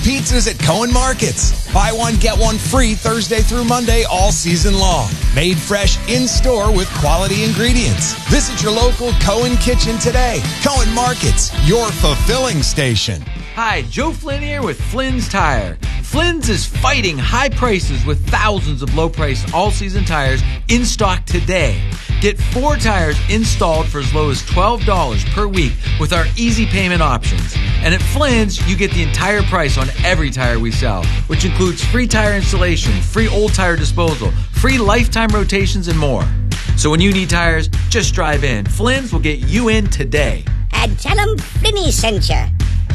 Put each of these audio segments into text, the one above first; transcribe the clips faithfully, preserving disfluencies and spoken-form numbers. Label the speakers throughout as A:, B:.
A: pizzas at Cohen Markets. Buy one, get one free Thursday through Monday all season long. Made fresh in-store with quality ingredients. Visit your local Cohen Kitchen today. Cohen Markets, your fulfilling station.
B: Hi, Joe Flynn here with Flynn's Tire. Flynn's is fighting high prices with thousands of low-priced all-season tires in stock today. Get four tires installed for as low as twelve dollars per week with our easy payment options. And at Flynn's, you get the entire price on every tire we sell, which includes free tire installation, free old tire disposal, free lifetime rotations, and more. So when you need tires, just drive in. Flynn's will get you in today.
C: And tell them Flinny sent you.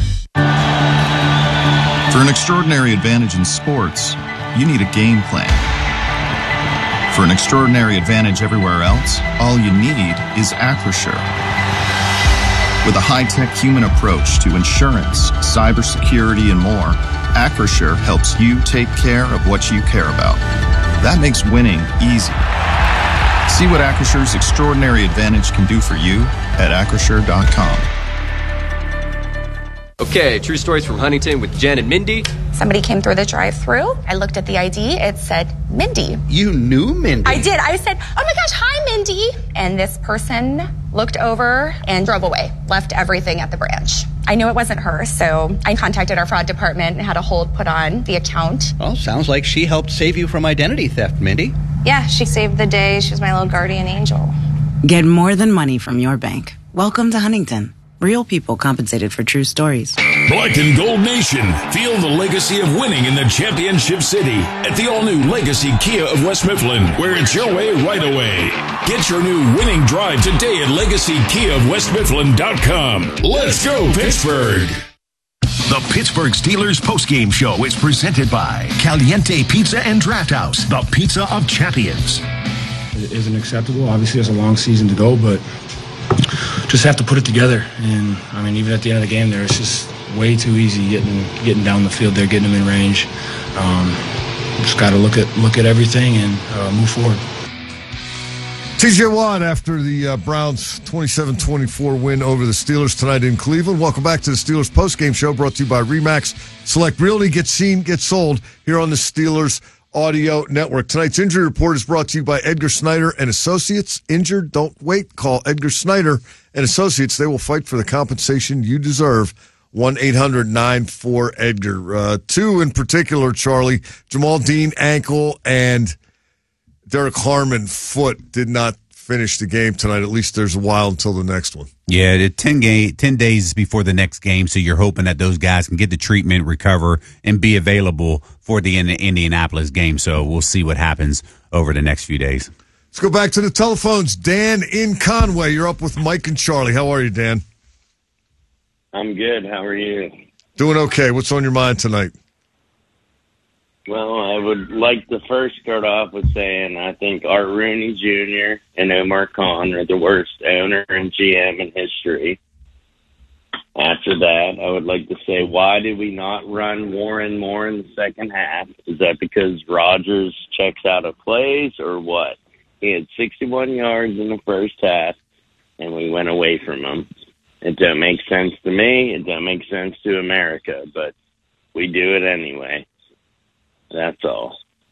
D: For an extraordinary advantage in sports, you need a game plan. For an extraordinary advantage everywhere else, all you need is Acrisure. With a high-tech human approach to insurance, cybersecurity, and more, Acrisure helps you take care of what you care about. That makes winning easy. See what Acrisure's extraordinary advantage can do for you at acrisure dot com.
E: Okay, true stories from Huntington with Jen and Mindy.
F: Somebody came through the drive-thru. I looked at the I D. It said Mindy.
G: You knew Mindy?
F: I did. I said, oh my gosh, hi, Mindy. And this person looked over and drove away, left everything at the branch. I knew it wasn't her, so I contacted our fraud department and had a hold put on the account.
G: Well, sounds like she helped save you from identity theft, Mindy.
F: Yeah, she saved the day. She was my little guardian angel.
H: Get more than money from your bank. Welcome to Huntington. Real people compensated for true stories.
I: Black and Gold Nation. Feel the legacy of winning in the championship city at the all-new Legacy Kia of West Mifflin, where it's your way right away. Get your new winning drive today at legacy kia of west mifflin dot com. Let's go, Pittsburgh!
J: The Pittsburgh Steelers postgame show is presented by Caliente Pizza and Draft House, the pizza of champions.
K: It isn't acceptable. Obviously, there's a long season to go, but just have to put it together. And I mean, even at the end of the game there, it's just way too easy getting getting down the field there, getting them in range. Um, just got to look at look at everything and uh, move forward.
L: T J Watt after the uh, Browns' twenty-seven twenty-four win over the Steelers tonight in Cleveland. Welcome back to the Steelers postgame show, brought to you by RE/MAX. Select Realty, get seen, get sold here on the Steelers Audio Network. Tonight's injury report is brought to you by Edgar Snyder and Associates. Injured? Don't wait. Call Edgar Snyder and Associates. They will fight for the compensation you deserve. one eight hundred nine four Edgar. Uh, two in particular, Charlie. Jamal Dean, ankle, and Derek Harmon, foot, did not finish the game tonight. At least there's a while until the next one.
M: Yeah, the ten, game, ten days before the next game, so you're hoping that those guys can get the treatment, recover, and be available for the Indianapolis game. So we'll see what happens over the next few days.
L: Let's go back to the telephones. Dan in Conway, you're up with Mike and Charlie. How are you, Dan?
N: I'm good. How are you?
L: Doing okay. What's on your mind tonight?
N: Well, I would like to first start off with saying I think Art Rooney Junior and Omar Khan are the worst owner and G M in history. After that, I would like to say, why did we not run Warren more in the second half? Is that because Rodgers checks out of plays or what? He had sixty-one yards in the first half, and we went away from him. It doesn't make sense to me. It doesn't make sense to America, but we do it anyway. That's all.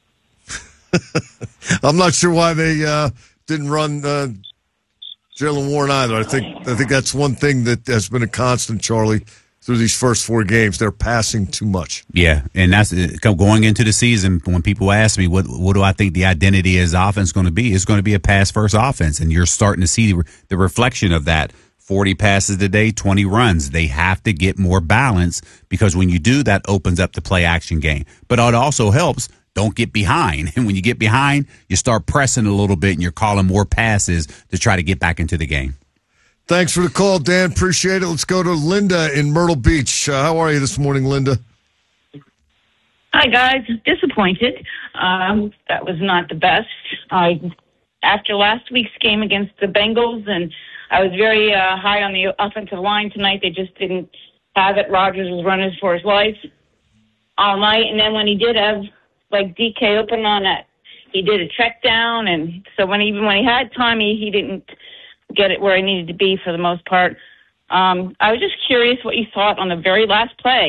L: I'm not sure why they uh, didn't run uh, Jaylen Warren either. I think I think that's one thing that has been a constant, Charlie, through these first four games. They're passing too much.
M: Yeah, and that's going into the season. When people ask me what what do I think the identity is offense going to be, it's going to be a pass first offense, and you're starting to see the reflection of that. forty passes a day, twenty runs. They have to get more balance because when you do, that opens up the play action game. But it also helps, don't get behind. And when you get behind, you start pressing a little bit and you're calling more passes to try to get back into the game.
L: Thanks for the call, Dan. Appreciate it. Let's go to Linda in Myrtle Beach. Uh, how are you this morning, Linda?
O: Hi, guys. Disappointed. Um, that was not the best. I, after last week's game against the Bengals, and I was very uh, high on the offensive line tonight. They just didn't have it. Rodgers was running for his life all night. And then when he did have, like, D K open on it, he did a check down. And so when even when he had time, he, he didn't get it where he needed to be for the most part. Um, I was just curious what you thought on the very last play.